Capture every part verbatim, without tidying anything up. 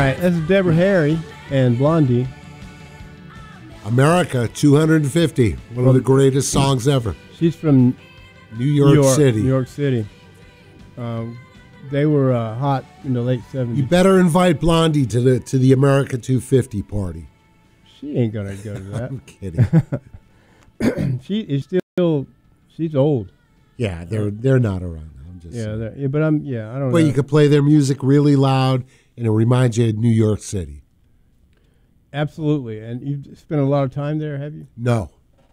right, this is Deborah Harry and Blondie. America two hundred fifty, one of the greatest songs ever. She's from New York, New York City. New York City. Um, they were uh, hot in the late seventies. You better invite Blondie to the to the America two fifty party. She ain't gonna go to that. I'm kidding. She is still, she's old. Yeah, they're they're not around. I'm just yeah, yeah, but I'm yeah, I don't Well, know. you could play their music really loud, and it reminds you of New York City. Absolutely, and you've spent a lot of time there, have you? No,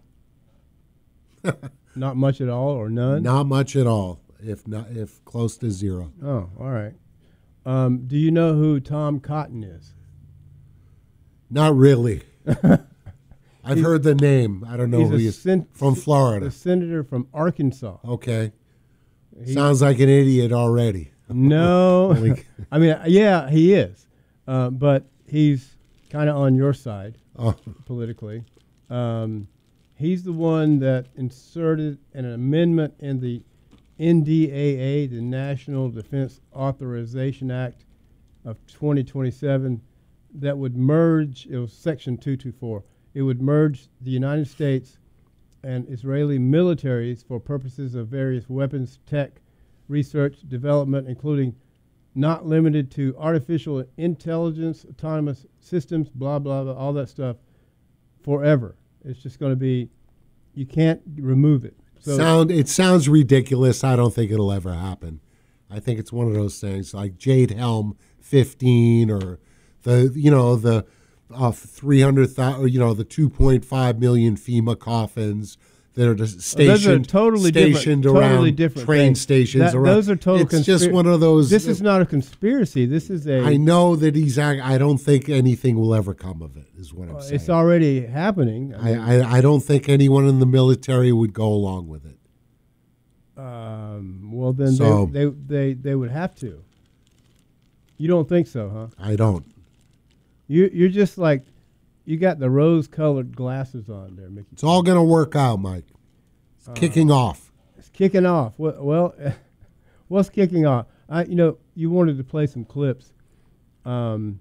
not much at all, or none. Not much at all. If not, if close to zero. Oh, all right. Um, do you know who Tom Cotton is? Not really. I've heard the name. I don't know he's who he is. Sen- From Florida. A senator from Arkansas. Okay. He, Sounds like an idiot already. No. I mean, yeah, he is. Uh, but he's kind of on your side oh. politically. Um, he's the one that inserted an amendment in the N D A A, the National Defense Authorization Act of twenty twenty-seven, that would merge, it was Section two twenty-four, it would merge the United States and Israeli militaries for purposes of various weapons, tech, research, development, including not limited to artificial intelligence, autonomous systems, blah, blah, blah, all that stuff, forever. It's just going to be, you can't remove it. So Sound it sounds ridiculous. I don't think it'll ever happen. I think it's one of those things like Jade Helm fifteen or the you know the uh, three hundred thousand, you know the two point five million FEMA coffins that are just stationed, those are totally stationed different, around totally different train things. stations That, around. Those are total. It's just one of those. This is not a conspiracy. This is a. I know that he's. I don't think anything will ever come of it. Is what I'm uh, saying. It's already happening. I, I I don't think anyone in the military would go along with it. Um, well, then So- they, they they they would have to. You don't think so, huh? I don't. You you're just like, you got the rose-colored glasses on there, Mickey. It's all going to work out, Mike. It's Uh, kicking off. It's kicking off. Well, well what's kicking off? I you know you wanted to play some clips. Um,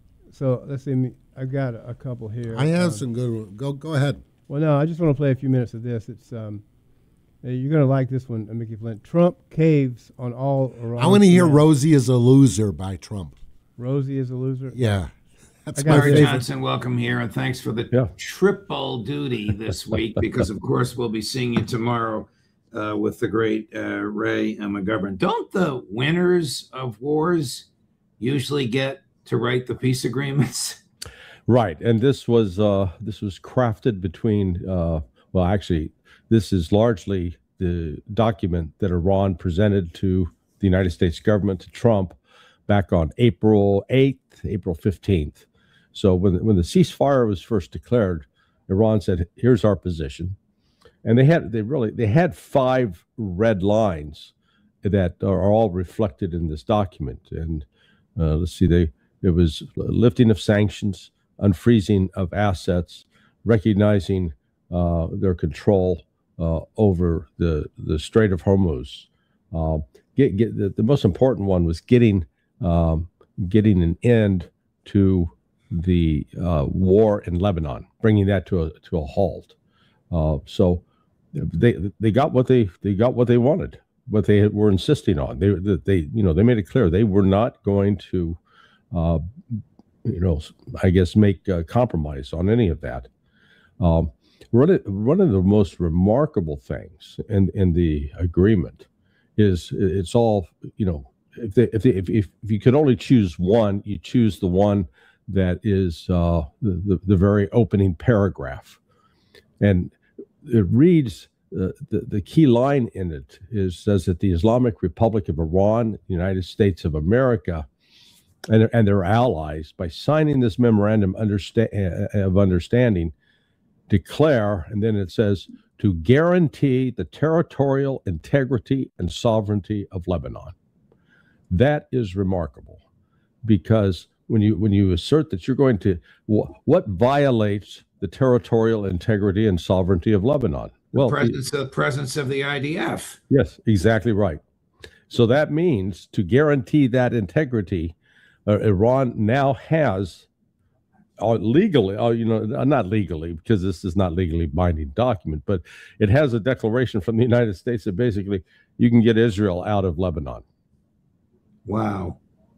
so let's see. me- I got a, a couple here. I have Um, some good ones. Go go ahead. Well, no, I just want to play a few minutes of this. It's um, uh, you're gonna like this one, uh, Mickey Flint. Trump caves on all Iran. I want to hear demands. Rosie is a loser by Trump. Rosie is a loser. Yeah. That's I got my a Barry favorite. Johnson, welcome here, and thanks for the Yeah. triple duty this week, because of course we'll be seeing you tomorrow uh, with the great uh, Ray uh, McGovern. Don't the winners of wars usually get to write the peace agreements? Right, and this was uh, this was crafted between. Uh, well, actually, this is largely the document that Iran presented to the United States government, to Trump, back on April eighth, April fifteenth. So when when the ceasefire was first declared, Iran said, "Here's our position," and they had they really they had five red lines that are all reflected in this document. And uh, let's see, they it was lifting of sanctions, unfreezing of assets, recognizing uh, their control uh, over the the Strait of Hormuz. Uh, get, get the, the most important one was getting um, getting an end to the uh, war in Lebanon, bringing that to a to a halt. Uh, so they they got what they they got what they wanted, what they were insisting on. They they you know they made it clear they were not going to. Uh, you know, I guess make a compromise on any of that. Um, one, of, one of the most remarkable things in, in the agreement is it's all, you know, if, they, if, they, if, if if you could only choose one, you choose the one that is uh, the, the, the very opening paragraph. And it reads, uh, the, the key line in it is says that the Islamic Republic of Iran, the United States of America, and, and their allies, by signing this memorandum understa- of understanding, declare, and then it says, to guarantee the territorial integrity and sovereignty of Lebanon. That is remarkable, because when you when you assert that you're going to, wh- what violates the territorial integrity and sovereignty of Lebanon? Well, the presence, the presence of the I D F. Yes, exactly right. So that means to guarantee that integrity, uh, Iran now has uh, legally, uh, you know, not legally, because this is not legally binding document, but it has a declaration from the United States that basically you can get Israel out of Lebanon. Wow.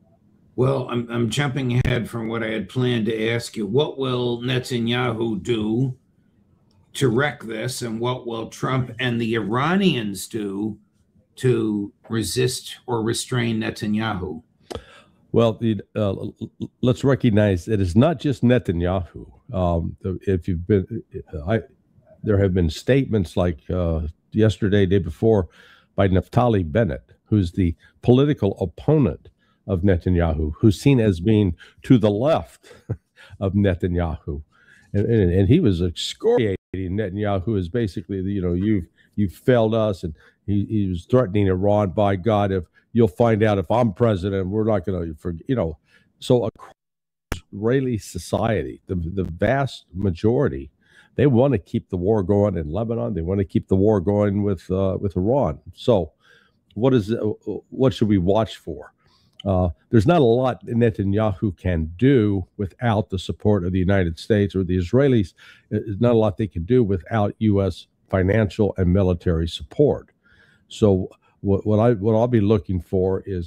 Well, I'm, I'm jumping ahead from what I had planned to ask you. What will Netanyahu do to wreck this, and what will Trump and the Iranians do to resist or restrain Netanyahu? Well, the, uh, let's recognize that it's not just Netanyahu. Um, if you've been, I, there have been statements like uh, yesterday, day before, by Naftali Bennett, who's the political opponent of Netanyahu, who's seen as being to the left of Netanyahu, and, and, and he was excoriating Netanyahu as basically, you know, you've you've failed us, and he, he was threatening Iran. By God, if you'll find out if I'm president, we're not going to forget, you know. So across Israeli society, the the vast majority, they want to keep the war going in Lebanon. They want to keep the war going with uh, with Iran. So, what is what should we watch for? Uh, there's not a lot Netanyahu can do without the support of the United States or the Israelis. There's not a lot they can do without U S financial and military support. So what, what I what I'll be looking for is,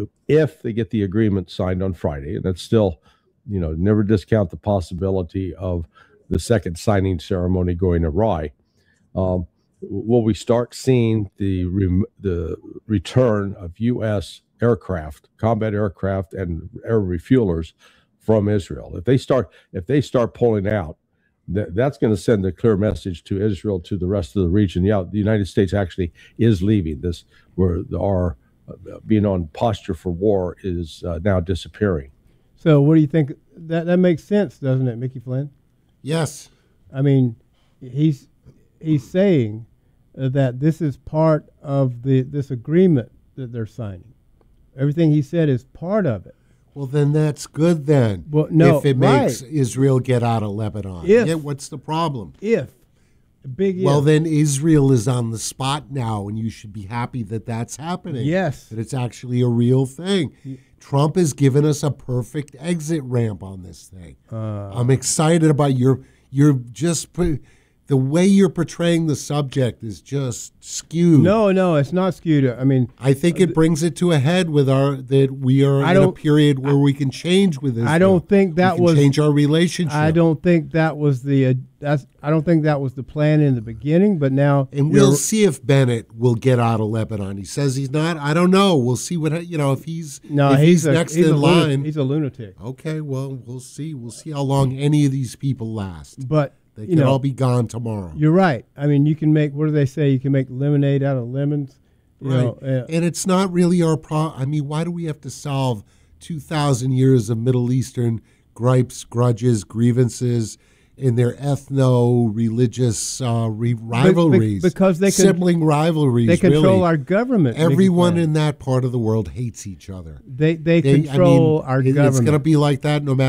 if they get the agreement signed on Friday, and that's still, you know, never discount the possibility of the second signing ceremony going awry. Um, will we start seeing the re the return of U S aircraft, combat aircraft, and air refuelers from Israel? If they start, if they start pulling out, that that's going to send a clear message to Israel, to the rest of the region. Yeah, the United States actually is leaving this, where our uh, being on posture for war is uh, now disappearing. So, what do you think? That that makes sense, doesn't it, Mickey Flynn? Yes. I mean, he's he's saying uh, that this is part of the this agreement that they're signing. Everything he said is part of it. Well, then that's good then. Well, no, if it right. makes Israel get out of Lebanon. If, yeah, what's the problem? If. A big Well, if. then Israel is on the spot now, and you should be happy that that's happening. Yes. That it's actually a real thing. Yeah. Trump has given us a perfect exit ramp on this thing. Uh, I'm excited about your, you're just... The way you're portraying the subject is just skewed. No, no, it's not skewed. I mean, I think it brings it to a head with our that we are I in a don't- period where we can change with this. I don't think that we can was- change our relationship. I don't think that was the uh, that's I don't think that was the plan in the beginning. But now, And you know, we'll see if Bennett will get out of Lebanon. He says he's not. I don't know. We'll see what you know if he's no, if he's, he's, a, next he's in a line. lunatic. He's a lunatic. Okay, well we'll see. We'll see how long any of these people last. But They you could know, all be gone tomorrow. You're right. I mean, you can make, what do they say? You can make lemonade out of lemons. You Right. know, uh, And it's not really our problem. I mean, why do we have to solve two thousand years of Middle Eastern gripes, grudges, grievances in their ethno-religious uh, re- rivalries? because they can- Sibling rivalries, they control really. our government. Mickey Everyone Flynn. in that part of the world hates each other. They they, They- control I mean, our it- government. It's going to be like that no matter